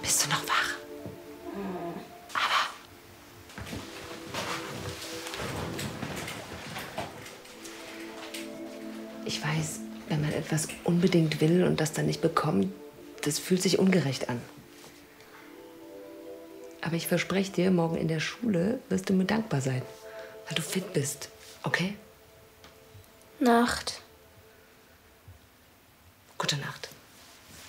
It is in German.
Bist du noch wach? Aber... Ich weiß, wenn man etwas unbedingt will und das dann nicht bekommt, das fühlt sich ungerecht an. Aber ich verspreche dir, morgen in der Schule wirst du mir dankbar sein, weil du fit bist, okay? Nacht. Gute Nacht.